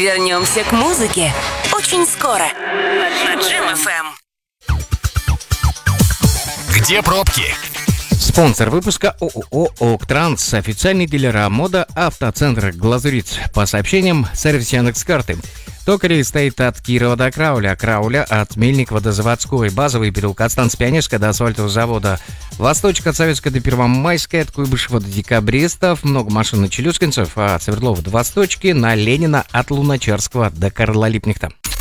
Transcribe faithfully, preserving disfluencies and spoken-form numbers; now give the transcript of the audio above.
Вернемся к музыке очень скоро на Джем эф эм. Где пробки? Спонсор выпуска ООО «Октранс», официальный дилер мода «Автоцентр Глазуриц». По сообщениям, сервис Яндекс.Карты. Токарей стоит от Кирова до Крауля, Крауля от Мельникова до Заводской, базовый переулок от станции Пионерская до асфальтового завода, Восточка от Советской до Первомайской, от Куйбышева до Декабристов, много машин на Челюскинцев, а от Свердлова до Восточки, на Ленина от Луначарского до Карла Липнихта.